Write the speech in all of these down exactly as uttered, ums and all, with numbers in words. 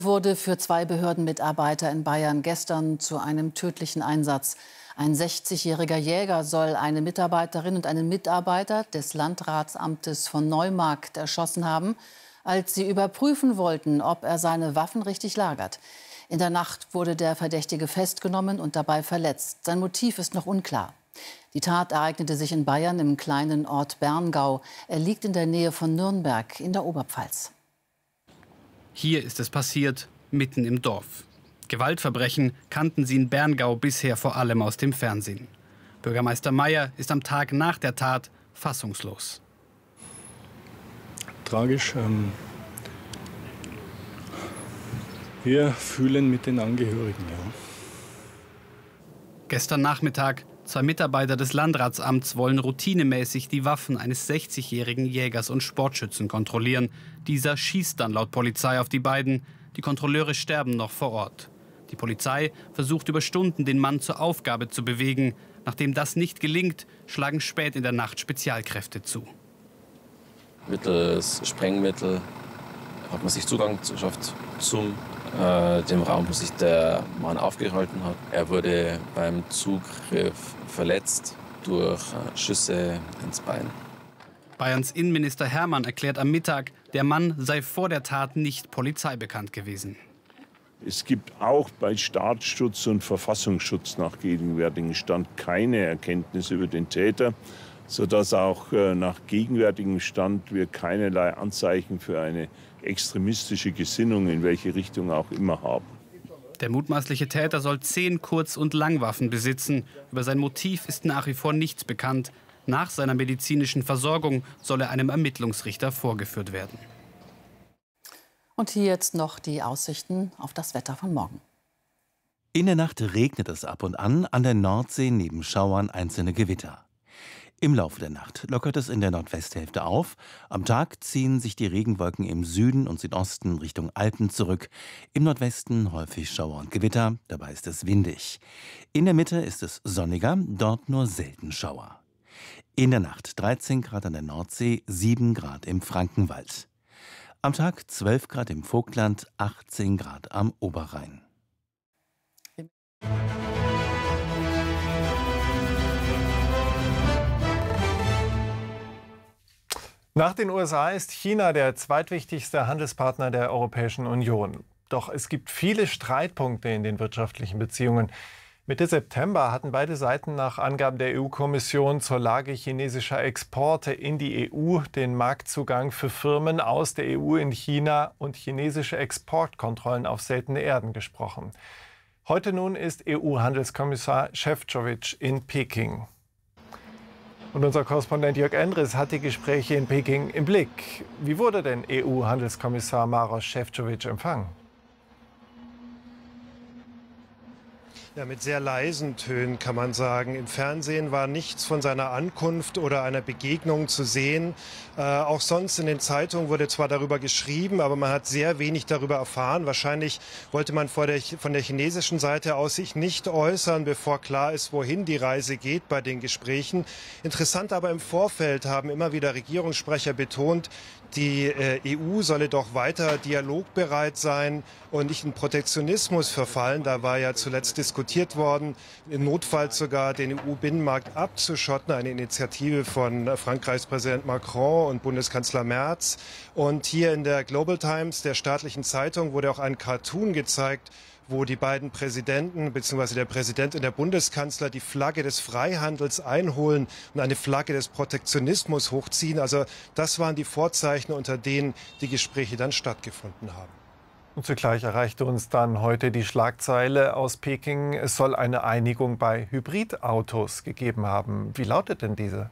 Wurde für zwei Behördenmitarbeiter in Bayern gestern zu einem tödlichen Einsatz. Ein sechzigjähriger Jäger soll eine Mitarbeiterin und einen Mitarbeiter des Landratsamtes von Neumarkt erschossen haben, als sie überprüfen wollten, ob er seine Waffen richtig lagert. In der Nacht wurde der Verdächtige festgenommen und dabei verletzt. Sein Motiv ist noch unklar. Die Tat ereignete sich in Bayern im kleinen Ort Berngau. Er liegt in der Nähe von Nürnberg in der Oberpfalz. Hier ist es passiert, mitten im Dorf. Gewaltverbrechen kannten sie in Berngau bisher vor allem aus dem Fernsehen. Bürgermeister Meier ist am Tag nach der Tat fassungslos. Tragisch. Ähm, wir fühlen mit den Angehörigen. Ja. Gestern Nachmittag, zwei Mitarbeiter des Landratsamts wollen routinemäßig die Waffen eines sechzigjährigen Jägers und Sportschützen kontrollieren. Dieser schießt dann laut Polizei auf die beiden. Die Kontrolleure sterben noch vor Ort. Die Polizei versucht über Stunden, den Mann zur Aufgabe zu bewegen. Nachdem das nicht gelingt, schlagen spät in der Nacht Spezialkräfte zu. Mittels Sprengmittel hat man sich Zugang geschafft zum äh, dem Raum, wo sich der Mann aufgehalten hat. Er wurde beim Zugriff verletzt durch äh, Schüsse ins Bein. Bayerns Innenminister Hermann erklärt am Mittag, der Mann sei vor der Tat nicht polizeibekannt gewesen. Es gibt auch bei Staatsschutz und Verfassungsschutz nach gegenwärtigem Stand keine Erkenntnisse über den Täter, sodass auch äh, nach gegenwärtigem Stand wir keinerlei Anzeichen für eine extremistische Gesinnung in welche Richtung auch immer haben. Der mutmaßliche Täter soll zehn Kurz- und Langwaffen besitzen. Über sein Motiv ist nach wie vor nichts bekannt. Nach seiner medizinischen Versorgung soll er einem Ermittlungsrichter vorgeführt werden. Und hier jetzt noch die Aussichten auf das Wetter von morgen. In der Nacht regnet es ab und an, an der Nordsee neben Schauern einzelne Gewitter. Im Laufe der Nacht lockert es in der Nordwesthälfte auf. Am Tag ziehen sich die Regenwolken im Süden und Südosten Richtung Alpen zurück. Im Nordwesten häufig Schauer und Gewitter, dabei ist es windig. In der Mitte ist es sonniger, dort nur selten Schauer. In der Nacht dreizehn Grad an der Nordsee, sieben Grad im Frankenwald. Am Tag zwölf Grad im Vogtland, achtzehn Grad am Oberrhein. Nach den U S A ist China der zweitwichtigste Handelspartner der Europäischen Union. Doch es gibt viele Streitpunkte in den wirtschaftlichen Beziehungen. Mitte September hatten beide Seiten nach Angaben der E U-Kommission zur Lage chinesischer Exporte in die E U den Marktzugang für Firmen aus der E U in China und chinesische Exportkontrollen auf seltene Erden gesprochen. Heute nun ist E U-Handelskommissar Šefčovič in Peking. Und unser Korrespondent Jörg Endres hat die Gespräche in Peking im Blick. Wie wurde denn E U-Handelskommissar Maroš Šefčovič empfangen? Ja, mit sehr leisen Tönen kann man sagen. Im Fernsehen war nichts von seiner Ankunft oder einer Begegnung zu sehen. Äh, auch sonst in den Zeitungen wurde zwar darüber geschrieben, aber man hat sehr wenig darüber erfahren. Wahrscheinlich wollte man vor der, von der chinesischen Seite aus sich nicht äußern, bevor klar ist, wohin die Reise geht bei den Gesprächen. Interessant aber im Vorfeld haben immer wieder Regierungssprecher betont, die äh, E U solle doch weiter dialogbereit sein und nicht in Protektionismus verfallen. Da war ja zuletzt diskutiert worden, im Notfall sogar den E U-Binnenmarkt abzuschotten, eine Initiative von äh, Frankreichs Präsident Macron und Bundeskanzler Merz. Und hier in der Global Times, der staatlichen Zeitung, wurde auch ein Cartoon gezeigt, wo die beiden Präsidenten bzw. der Präsident und der Bundeskanzler die Flagge des Freihandels einholen und eine Flagge des Protektionismus hochziehen. Also das waren die Vorzeichen, unter denen die Gespräche dann stattgefunden haben. Und zugleich erreichte uns dann heute die Schlagzeile aus Peking, es soll eine Einigung bei Hybridautos gegeben haben. Wie lautet denn diese?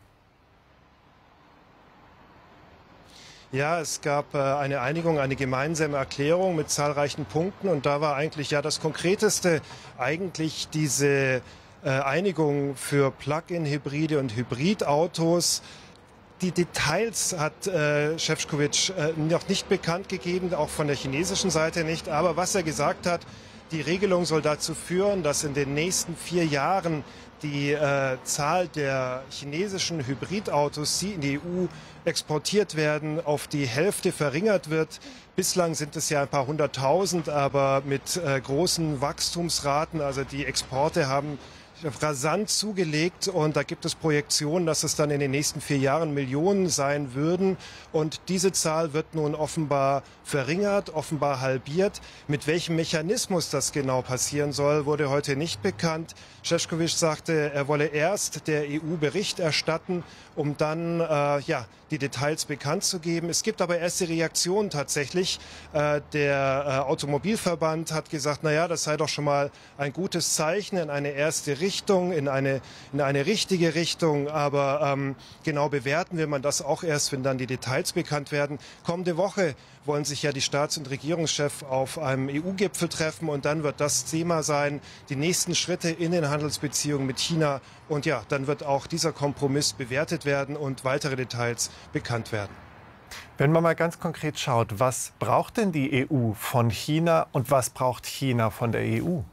Ja, es gab äh, eine Einigung, eine gemeinsame Erklärung mit zahlreichen Punkten. Und da war eigentlich ja das Konkreteste eigentlich diese äh, Einigung für Plug-in-Hybride und Hybridautos. Die Details hat äh, Šefčovič äh, noch nicht bekannt gegeben, auch von der chinesischen Seite nicht. Aber was er gesagt hat, die Regelung soll dazu führen, dass in den nächsten vier Jahren die äh, Zahl der chinesischen Hybridautos, die in die E U exportiert werden, auf die Hälfte verringert wird. Bislang sind es ja ein paar hunderttausend, aber mit äh, großen Wachstumsraten. Also die Exporte haben rasant zugelegt und da gibt es Projektionen, dass es dann in den nächsten vier Jahren Millionen sein würden. Und diese Zahl wird nun offenbar verringert, offenbar halbiert. Mit welchem Mechanismus das genau passieren soll, wurde heute nicht bekannt. Šefčovič sagte, er wolle erst der E U Bericht erstatten, um dann äh, ja, die Details bekannt zu geben. Es gibt aber erste Reaktionen tatsächlich. Äh, der äh, Automobilverband hat gesagt, na ja, das sei doch schon mal ein gutes Zeichen in eine erste Richtung, in eine, in eine richtige Richtung. Aber ähm, genau bewerten will man das auch erst, wenn dann die Details bekannt werden. Kommende Woche wollen sich ja die Staats- und Regierungschefs auf einem E U-Gipfel treffen und dann wird das Thema sein, die nächsten Schritte in den Handelsbeziehungen mit China. Und ja, dann wird auch dieser Kompromiss bewertet werden und weitere Details bekannt werden. Wenn man mal ganz konkret schaut, was braucht denn die E U von China und was braucht China von der E U?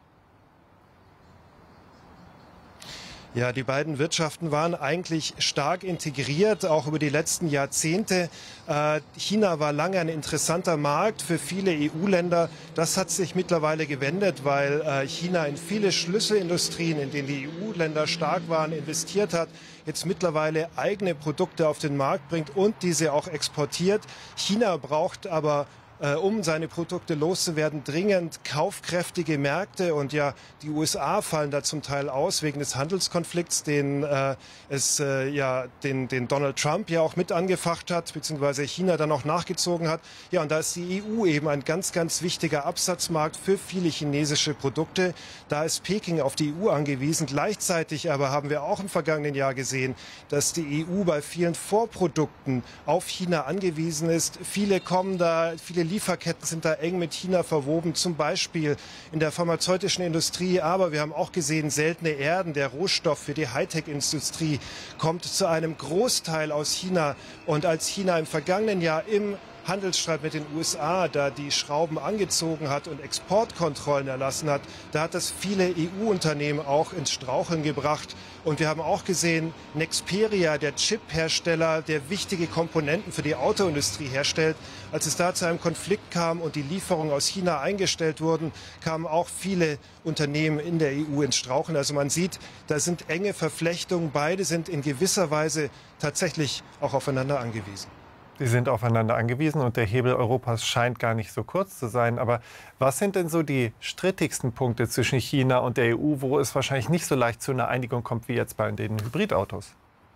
Ja, die beiden Wirtschaften waren eigentlich stark integriert, auch über die letzten Jahrzehnte. Äh, China war lange ein interessanter Markt für viele E U-Länder. Das hat sich mittlerweile gewendet, weil äh, China in viele Schlüsselindustrien, in denen die E U-Länder stark waren, investiert hat, jetzt mittlerweile eigene Produkte auf den Markt bringt und diese auch exportiert. China braucht aber Äh, um seine Produkte loszuwerden, dringend kaufkräftige Märkte. Und ja, die U S A fallen da zum Teil aus wegen des Handelskonflikts, den äh, es äh, ja den, den Donald Trump ja auch mit angefacht hat, beziehungsweise China dann auch nachgezogen hat. Ja, und da ist die E U eben ein ganz, ganz wichtiger Absatzmarkt für viele chinesische Produkte. Da ist Peking auf die E U angewiesen. Gleichzeitig aber haben wir auch im vergangenen Jahr gesehen, dass die E U bei vielen Vorprodukten auf China angewiesen ist. Viele kommen da, viele Lieferketten sind da eng mit China verwoben, zum Beispiel in der pharmazeutischen Industrie. Aber wir haben auch gesehen, seltene Erden, der Rohstoff für die Hightech-Industrie, kommt zu einem Großteil aus China. Und als China im vergangenen Jahr im Handelsstreit mit den U S A, da die Schrauben angezogen hat und Exportkontrollen erlassen hat, da hat das viele E U-Unternehmen auch ins Straucheln gebracht. Und wir haben auch gesehen, Nexperia, der Chip-Hersteller, der wichtige Komponenten für die Autoindustrie herstellt, als es da zu einem Konflikt kam und die Lieferungen aus China eingestellt wurden, kamen auch viele Unternehmen in der E U ins Straucheln. Also man sieht, da sind enge Verflechtungen. Beide sind in gewisser Weise tatsächlich auch aufeinander angewiesen. Sie sind aufeinander angewiesen und der Hebel Europas scheint gar nicht so kurz zu sein. Aber was sind denn so die strittigsten Punkte zwischen China und der E U, wo es wahrscheinlich nicht so leicht zu einer Einigung kommt wie jetzt bei den Hybridautos?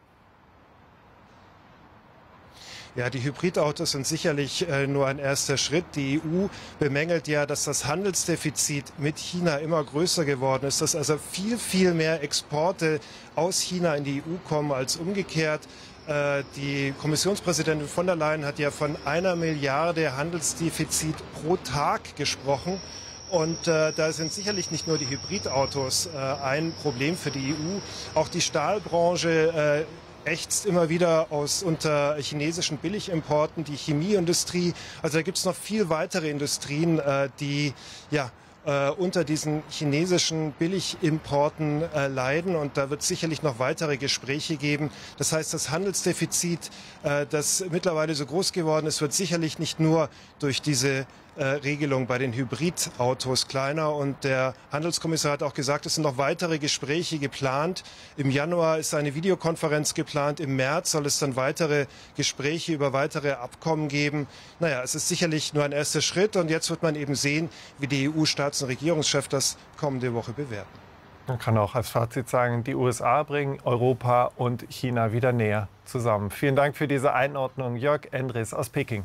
Ja, die Hybridautos sind sicherlich äh, nur ein erster Schritt. Die E U bemängelt ja, dass das Handelsdefizit mit China immer größer geworden ist, dass also viel, viel mehr Exporte aus China in die E U kommen als umgekehrt. Die Kommissionspräsidentin von der Leyen hat ja von einer Milliarde Handelsdefizit pro Tag gesprochen. Und äh, da sind sicherlich nicht nur die Hybridautos äh, ein Problem für die E U. Auch die Stahlbranche äh, ächzt immer wieder aus unter chinesischen Billigimporten, die Chemieindustrie. Also da gibt es noch viel weitere Industrien, äh, die ja Äh, unter diesen chinesischen Billigimporten äh, leiden. Und da wird es sicherlich noch weitere Gespräche geben. Das heißt, das Handelsdefizit, äh, das mittlerweile so groß geworden ist, wird sicherlich nicht nur durch diese äh, Regelung bei den Hybridautos kleiner. Und der Handelskommissar hat auch gesagt, es sind noch weitere Gespräche geplant. Im Januar ist eine Videokonferenz geplant. Im März soll es dann weitere Gespräche über weitere Abkommen geben. Naja, es ist sicherlich nur ein erster Schritt. Und jetzt wird man eben sehen, wie die E U-Staats- und Regierungschefs das kommende Woche bewerten. Man kann auch als Fazit sagen, die U S A bringen Europa und China wieder näher zusammen. Vielen Dank für diese Einordnung, Jörg Endres aus Peking.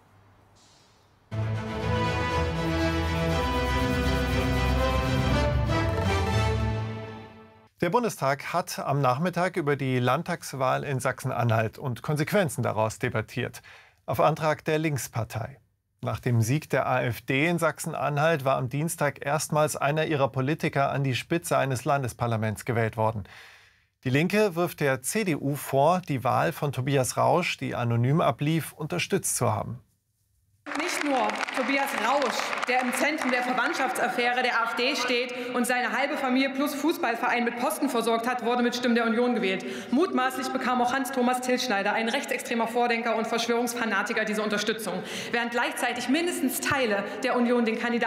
Der Bundestag hat am Nachmittag über die Landtagswahl in Sachsen-Anhalt und Konsequenzen daraus debattiert, auf Antrag der Linkspartei. Nach dem Sieg der AfD in Sachsen-Anhalt war am Dienstag erstmals einer ihrer Politiker an die Spitze eines Landesparlaments gewählt worden. Die Linke wirft der C D U vor, die Wahl von Tobias Rausch, die anonym ablief, unterstützt zu haben. Nicht nur Tobias Rausch, der im Zentrum der Verwandtschaftsaffäre der AfD steht und seine halbe Familie plus Fußballverein mit Posten versorgt hat, wurde mit Stimmen der Union gewählt. Mutmaßlich bekam auch Hans-Thomas Tilschneider, ein rechtsextremer Vordenker und Verschwörungsfanatiker, diese Unterstützung, während gleichzeitig mindestens Teile der Union den Kandidaten